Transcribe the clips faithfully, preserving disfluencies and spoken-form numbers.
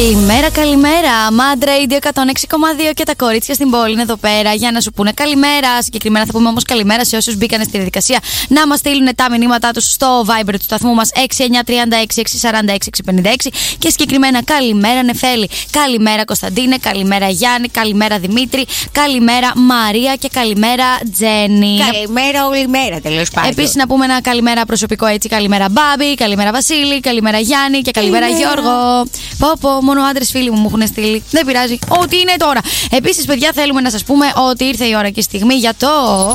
Καλημέρα, καλημέρα. Mad Radio εκατόν έξι κόμμα δύο και τα κορίτσια στην πόλη είναι εδώ πέρα για να σου πούνε καλημέρα. Συγκεκριμένα θα πούμε όμως καλημέρα σε όσους μπήκαν στη διαδικασία να μας στείλουν τα μηνύματά τους στο Viber του σταθμού μας έξι εννιά τρία έξι έξι τέσσερα έξι έξι πέντε έξι. Και συγκεκριμένα καλημέρα Νεφέλη, καλημέρα Κωνσταντίνε, καλημέρα Γιάννη, καλημέρα Δημήτρη, καλημέρα Μαρία και καλημέρα Τζέννη. Καλημέρα όλη μέρα, τέλος πάντων. Επίσης να πούμε ένα καλημέρα προσωπικό έτσι. Καλημέρα Μπάμπη, καλημέρα Βασίλη, καλημέρα Γιάννη και καλημέρα, καλημέρα. Γιώργο. Πω πω, μόνο άντρες φίλοι μου μου έχουν στείλει. Δεν πειράζει, ό,τι είναι τώρα. Επίσης, παιδιά, θέλουμε να σας πούμε ότι ήρθε η ώρα και η στιγμή για το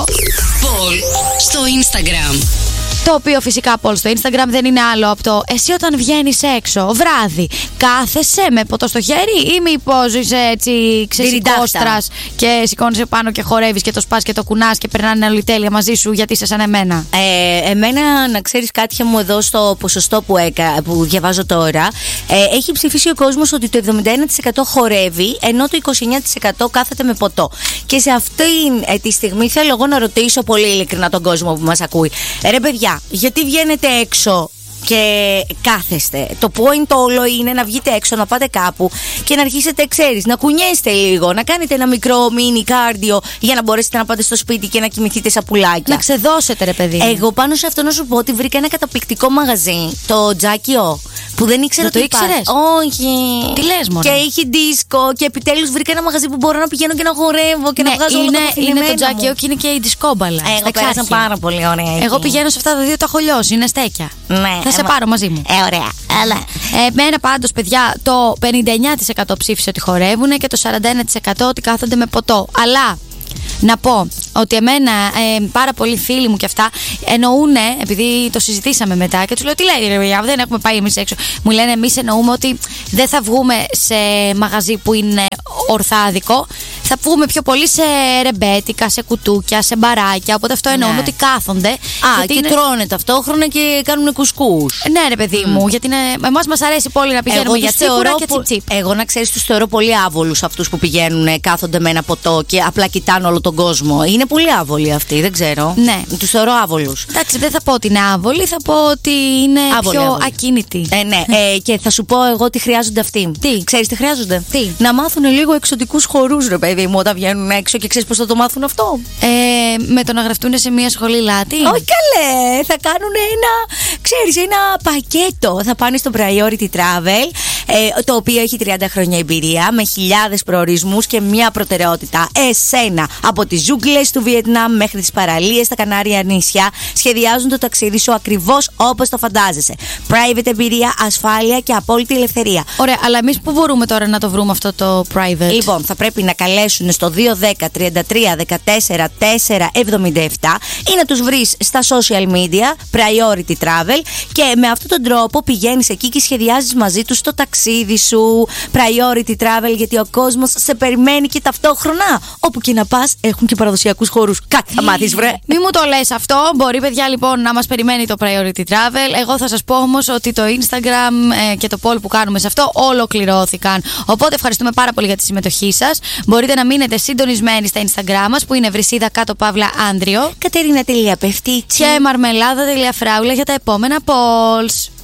Poll στο Instagram. Το οποίο φυσικά poll στο Instagram δεν είναι άλλο από το εσύ όταν βγαίνεις έξω βράδυ κάθεσαι με ποτό στο χέρι ή μήπως είσαι έτσι ξεσηκώστρας και σηκώνεσαι πάνω και χορεύεις και το σπάς και το κουνάς και περνάνε όλοι τέλεια μαζί σου γιατί είσαι σαν εμένα. Ε, εμένα, να ξέρεις κάτι μου εδώ στο ποσοστό που, έκα, που διαβάζω τώρα, ε, έχει ψηφίσει ο κόσμος ότι το εβδομήντα ένα τοις εκατό χορεύει ενώ το είκοσι εννιά τοις εκατό κάθεται με ποτό. Και σε αυτή ε, τη στιγμή θέλω εγώ να ρωτήσω πολύ ειλικρινά τον κόσμο που μας ακούει. Ε, ρε παιδιά, γιατί βγαίνετε έξω και κάθεστε? Το point όλο είναι να βγείτε έξω, να πάτε κάπου και να αρχίσετε, ξέρεις, να κουνιέστε λίγο, να κάνετε ένα μικρό μίνι κάρντιο για να μπορέσετε να πάτε στο σπίτι και να κοιμηθείτε σαν πουλάκια. Να ξεδώσετε, ρε παιδί. Εγώ πάνω σε αυτό να σου πω ότι βρήκα ένα καταπληκτικό μαγαζί, το Τζάκιο, που δεν ήξερα το ήξερες? Όχι. Τι λες, μωρέ? Και είχε δίσκο και επιτέλους βρήκα ένα μαγαζί που μπορώ να πηγαίνω και να χορεύω και ναι, να βγάζω είναι, όλα τα είναι το μου. Τζάκιο και είναι και η δισκόμπαλα. Εγώ πέρασα πάρα πολύ ωραία εκεί. Εγώ πηγαίνω σε αυτά τα δύο, τα έχω λιώσει, είναι στέκια. Ναι, θα σε έμα... πάρω μαζί μου. Ε, ωραία. Αλλά... Εμένα πάντως, παιδιά, το πενήντα εννιά τοις εκατό ψήφισε ότι χορεύουν και το σαράντα ένα τοις εκατό ότι κάθονται με ποτό. Αλλά να πω ότι εμένα ε, πάρα πολλοί φίλοι μου και αυτά εννοούνε, επειδή το συζητήσαμε μετά και τους λέω τι λέει ρε παιδιά, δεν έχουμε πάει εμείς έξω. Μου λένε εμείς εννοούμε ότι δεν θα βγούμε σε μαγαζί που είναι ορθάδικο, θα βγούμε πιο πολύ σε ρεμπέτικα, σε κουτούκια, σε μπαράκια. Οπότε αυτό εννοούν ναι. ότι κάθονται. Α, και είναι... τρώνε ταυτόχρονα και κάνουν κουσκούς. Ναι, ρε παιδί mm. μου, γιατί είναι... εμάς μας αρέσει πολύ να πηγαίνουμε εγώ για τσίπουρα και τσιπ-τσιπ. Εγώ να ξέρεις, τους θεωρώ πολύ άβολους αυτούς που πηγαίνουν, κάθονται με ένα ποτό και απλά κοιτάνε όλο τον κόσμο. Είναι πολύ άβολοι αυτοί, δεν ξέρω. Ναι. Τους θεωρώ άβολους. Εντάξει, δεν θα πω ότι είναι άβολοι, θα πω ότι είναι άβολοι, πιο άβολοι. Ακίνητοι. Ε, ναι, ε, και θα σου πω εγώ τι χρειάζονται αυτοί. Τι? Ξέρεις τι χρειάζονται? Τι? Να μάθουν λίγο εξωτικούς χορούς, ρε παιδί μου, όταν βγαίνουν έξω. Και ξέρεις πώς θα το μάθουν αυτό? Ε, με το να γραφτούν σε μια σχολή λάτι. Όχι καλέ, θα κάνουν ένα, ξέρεις, ένα πακέτο. Θα πάνε στο Priority Travel, ε, το οποίο έχει τριάντα χρόνια εμπειρία, με χιλιάδες προορισμούς και μια προτεραιότητα. Εσένα, από τις ζούγκλες του Βιετνάμ μέχρι τις παραλίες στα Κανάρια νησιά, σχεδιάζουν το ταξίδι σου ακριβώς όπως το φαντάζεσαι. Private εμπειρία, ασφάλεια και απόλυτη ελευθερία. Ωραία, αλλά εμείς πού μπορούμε τώρα να το βρούμε αυτό το private? Λοιπόν, θα πρέπει να καλέσουν στο δύο ένα μηδέν τρία τρία δεκατέσσερα τέσσερα εβδομήντα επτά ή να τους βρεις στα social media Priority Travel και με αυτόν τον τρόπο πηγαίνεις εκεί και σχεδιάζεις μαζί τους το ταξίδι σου. Priority Travel, γιατί ο κόσμος σε περιμένει και ταυτόχρονα όπου και να πας έχουν και παραδοσιακούς χώρους. Κάτι θα μάθεις, βρε. Μη μου το λες αυτό. Μπορεί, παιδιά, λοιπόν, να μας περιμένει το Priority Travel. Εγώ θα σας πω όμως ότι το Instagram ε, και το poll που κάνουμε σε αυτό ολοκληρώθηκαν. Οπότε ευχαριστούμε πάρα πολύ για τη συμμετοχή σας. Μπορείτε να μείνετε συντονισμένοι στα Instagram μας που είναι βρυσίδα κάτω παύλα Άντριο, Κατερίνα.Πεφτίτσι και Μαρμελάδα.Φράουλα για τα επόμενα polls.